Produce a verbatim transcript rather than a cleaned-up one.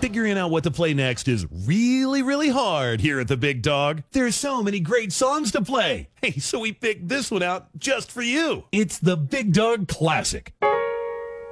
Figuring out what to play next is really, really hard here at the Big Dog. There's so many great songs to play. Hey, so we picked this one out just for you. It's the Big Dog Classic.